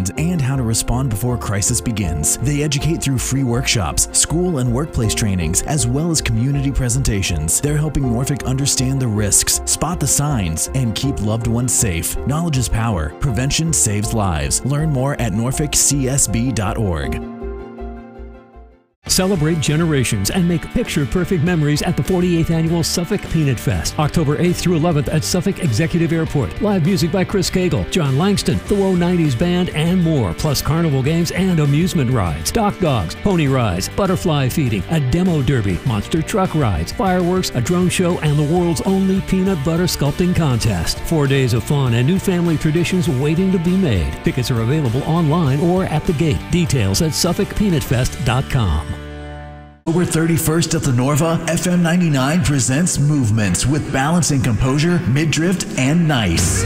plans, and how to respond before crisis begins. They educate through free workshops, school and workplace trainings, as well as community presentations. They're helping Norfolk understand the risks, spot the signs, and keep loved ones safe. Knowledge is power. Prevention saves lives. Learn more at norfolkcsb.org. Celebrate generations and make picture-perfect memories at the 48th Annual Suffolk Peanut Fest, October 8th through 11th at Suffolk Executive Airport. Live music by Chris Cagle, John Langston, the Woe 90s Band, and more, plus carnival games and amusement rides, dock dogs, pony rides, butterfly feeding, a demo derby, monster truck rides, fireworks, a drone show, and the world's only peanut butter sculpting contest. 4 days of fun and new family traditions waiting to be made. Tickets are available online or at the gate. Details at SuffolkPeanutFest.com. October 31st at the Norva, FM 99 presents Movements with Balance and Composure, Midrift, and Nice.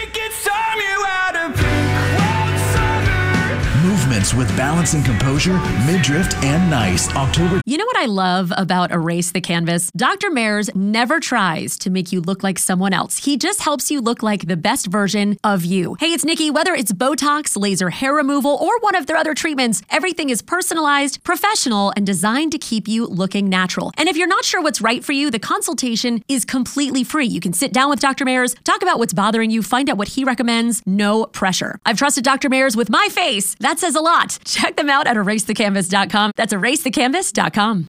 Movements with Balance and Composure, Midrift, and Nice, October. You know what I love about Erase the Canvas? Dr. Mayers never tries to make you look like someone else. He just helps you look like the best version of you. Hey, it's Nikki. Whether it's Botox, laser hair removal, or one of their other treatments, everything is personalized, professional, and designed to keep you looking natural. And if you're not sure what's right for you, the consultation is completely free. You can sit down with Dr. Mayers, talk about what's bothering you, find out what he recommends. No pressure. I've trusted Dr. Mayers with my face. That says a lot. Check them out at erasethecanvas.com. That's erasethecanvas.com.